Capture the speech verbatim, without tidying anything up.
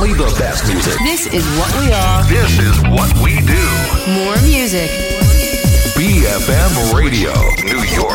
Only the best music. This is what we are. This is what we do. More music. B F M Radio, New York.